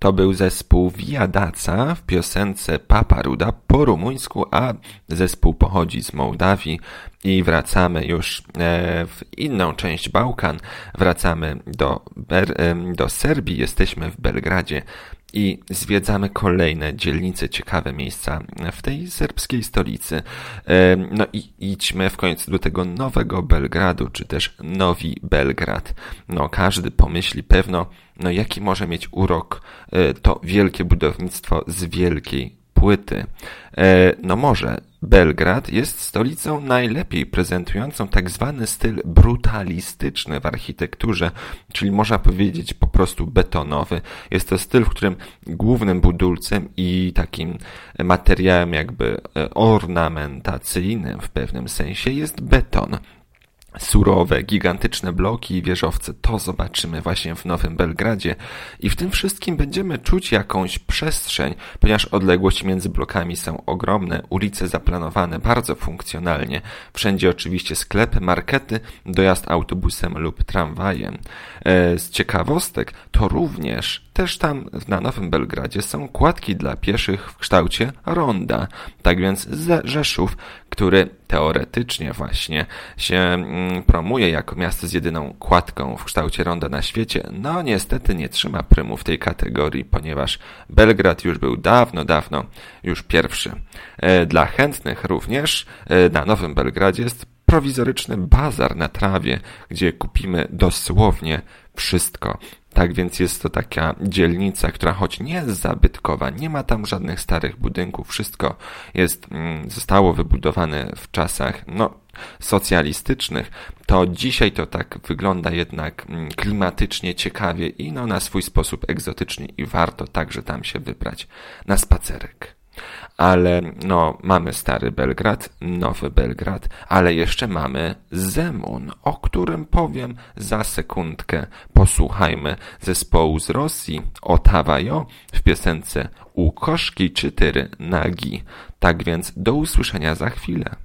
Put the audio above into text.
To był zespół Via Daca w piosence Papa Ruda po rumuńsku, a zespół pochodzi z Mołdawii i wracamy już w inną część Bałkan. Wracamy do Serbii, jesteśmy w Belgradzie i zwiedzamy kolejne dzielnice, ciekawe miejsca w tej serbskiej stolicy. No i idźmy w końcu do tego nowego Belgradu, czy też Nowi Belgrad. No każdy pomyśli pewno, no jaki może mieć urok to wielkie budownictwo z wielkiej płyty. No może Belgrad jest stolicą najlepiej prezentującą tak zwany styl brutalistyczny w architekturze, czyli można powiedzieć po prostu betonowy. Jest to styl, w którym głównym budulcem i takim materiałem jakby ornamentacyjnym w pewnym sensie jest beton. Surowe, gigantyczne bloki i wieżowce, to zobaczymy właśnie w Nowym Belgradzie i w tym wszystkim będziemy czuć jakąś przestrzeń, ponieważ odległości między blokami są ogromne, ulice zaplanowane bardzo funkcjonalnie, wszędzie oczywiście sklepy, markety, dojazd autobusem lub tramwajem. Z ciekawostek to również też tam na Nowym Belgradzie są kładki dla pieszych w kształcie ronda, tak więc Rzeszów, który teoretycznie właśnie się promuje jako miasto z jedyną kładką w kształcie ronda na świecie, no niestety nie trzyma prymu w tej kategorii, ponieważ Belgrad już był dawno już pierwszy. Dla chętnych również na Nowym Belgradzie jest prowizoryczny bazar na trawie, gdzie kupimy dosłownie wszystko. Tak więc jest to taka dzielnica, która choć nie jest zabytkowa, nie ma tam żadnych starych budynków, wszystko zostało wybudowane w czasach socjalistycznych, to dzisiaj to tak wygląda jednak klimatycznie ciekawie i na swój sposób egzotycznie i warto także tam się wybrać na spacerek. Ale mamy stary Belgrad, nowy Belgrad, ale jeszcze mamy Zemun, o którym powiem za sekundkę. Posłuchajmy zespołu z Rosji Ottawa Jo w piosence U koszki 4 nagi. Tak więc do usłyszenia za chwilę.